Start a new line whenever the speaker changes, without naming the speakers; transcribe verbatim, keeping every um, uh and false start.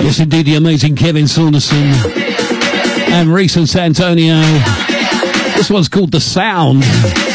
Yes, indeed, the amazing Kevin Saunderson and Reese and Santonio. This one's called The Sound.